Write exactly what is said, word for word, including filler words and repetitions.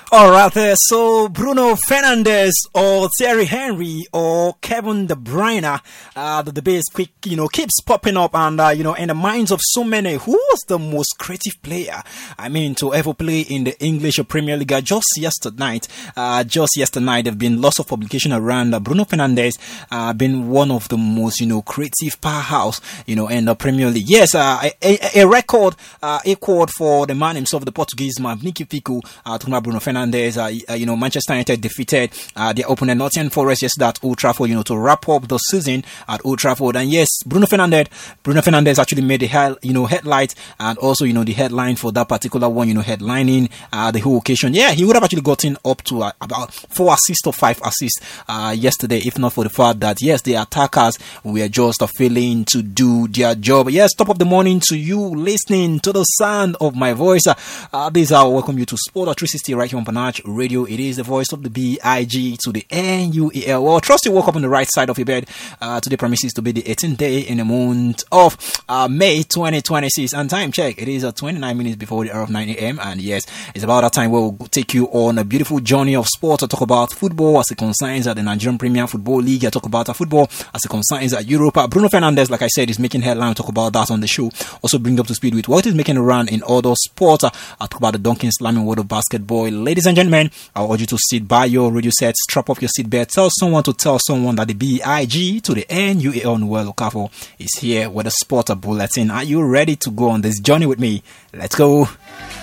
All right there. So Bruno Fernandes or Thierry Henry or Kevin De Bruyne, uh, the debate quick, you know, keeps popping up, and uh, you know, in the minds of so many, who was the most creative player? I mean, to ever play in the English Premier League? Just yesterday night, uh, just yesterday night, there've been lots of publication around uh, Bruno Fernandes, uh, been one of the most, you know, creative powerhouse, you know, in the Premier League. Yes, uh, a, a, a record, uh, equaled for the man himself, the Portuguese man, Nicky Fico, uh, talking about Bruno Fernandes. Fernandes, uh, uh, you know, Manchester United defeated uh, their opponent Nottingham Forest yesterday at Old Trafford, you know, to wrap up the season at Old Trafford. And yes, Bruno Fernandes, Bruno Fernandes actually made the hell, you know, headlight and also, you know, the headline for that particular one, you know, headlining uh, the whole occasion. Yeah, he would have actually gotten up to uh, about four assists or five assists uh, yesterday, if not for the fact that yes, the attackers were just uh, failing to do their job. Yes, top of the morning to you listening to the sound of my voice. Uh, uh, this is how I welcome you to Sport three sixty right here on Panach Radio. It is the voice of the B I G to the N U E L. Well, trust you woke up on the right side of your bed. Uh, today promises to be the eighteenth day in the month of uh, May twenty twenty-six. And time check, it is uh, twenty-nine minutes before the hour of nine a.m. And yes, it's about that time where we'll take you on a beautiful journey of sport to talk about football as it concerns at the Nigerian Premier Football League. I talk about uh, football as it concerns at Europe. Uh, Bruno Fernandes, like I said, is making headline. We'll talk about that on the show. Also bring up to speed with what is making a run in other sports. Uh, I'll talk about the Duncan slamming world of basketball. Ladies and gentlemen, I urge you to sit by your radio sets, strap off your seatbelt, tell someone to tell someone that the B I G to the N U A L Noel Okafor is here with a sport bulletin. Are you ready to go on this journey with me? Let's go.